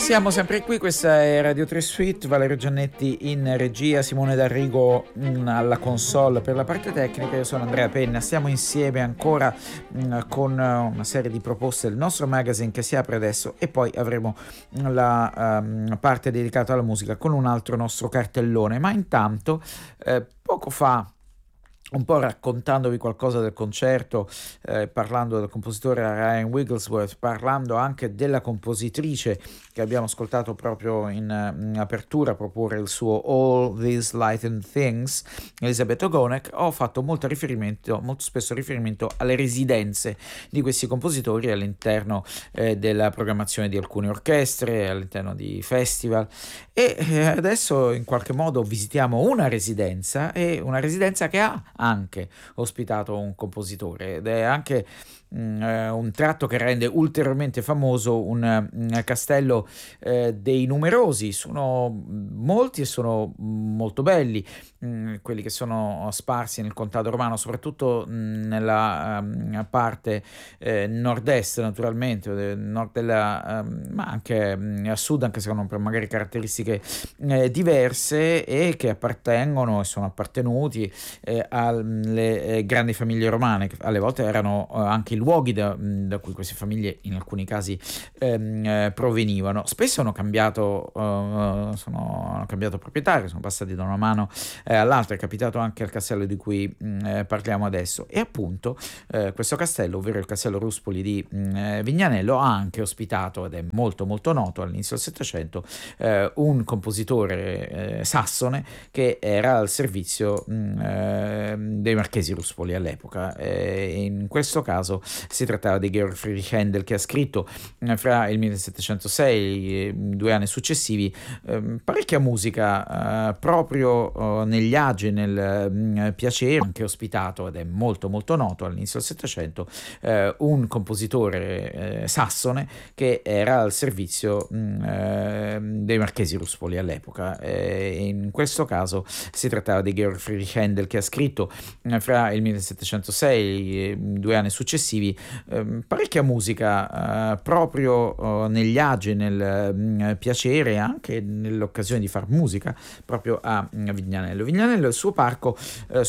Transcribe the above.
Siamo sempre qui, questa è Radio 3 Suite, Valerio Giannetti in regia, Simone D'Arrigo alla console per la parte tecnica, io sono Andrea Penna, stiamo insieme ancora con una serie di proposte del nostro magazine che si apre adesso e poi avremo la parte dedicata alla musica con un altro nostro cartellone, ma intanto poco fa, un po' raccontandovi qualcosa del concerto, parlando del compositore Ryan Wigglesworth, parlando anche della compositrice che abbiamo ascoltato proprio in apertura proporre il suo All These Light and Things, Elizabeth Ogonek, ho fatto molto spesso riferimento alle residenze di questi compositori all'interno della programmazione di alcune orchestre, all'interno di festival, e adesso in qualche modo visitiamo una residenza che ha anche ospitato un compositore ed è anche un tratto che rende ulteriormente famoso un castello dei numerosi, sono molti e sono molto belli, quelli che sono sparsi nel Contado Romano, soprattutto nella parte nord-est, naturalmente, nord della, ma anche a sud, anche se hanno magari caratteristiche diverse, e che appartengono e sono appartenuti alle grandi famiglie romane, che alle volte erano anche i luoghi da cui queste famiglie in alcuni casi provenivano. Spesso hanno cambiato proprietario, sono passati da una mano all'altra. È capitato anche al castello di cui parliamo adesso, e appunto questo castello, ovvero il castello Ruspoli di Vignanello, ha anche ospitato, ed è molto molto noto all'inizio del Settecento, un compositore sassone che era al servizio dei marchesi Ruspoli all'epoca. In questo caso si trattava di Georg Friedrich Händel, che ha scritto fra il 1706 e 2 anni successivi parecchia musica proprio negli agi, nel piacere, anche ospitato, ed è molto molto noto all'inizio del Settecento, un compositore sassone che era al servizio dei marchesi Ruspoli all'epoca. In questo caso si trattava di Georg Friedrich Händel, che ha scritto fra il 1706 e 2 anni successivi parecchia musica proprio negli agi, nel piacere e anche nell'occasione di far musica proprio a Vignanello. Vignanello e il suo parco